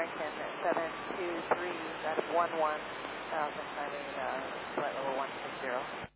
American 723, that's 11,000, climbing flight level 160.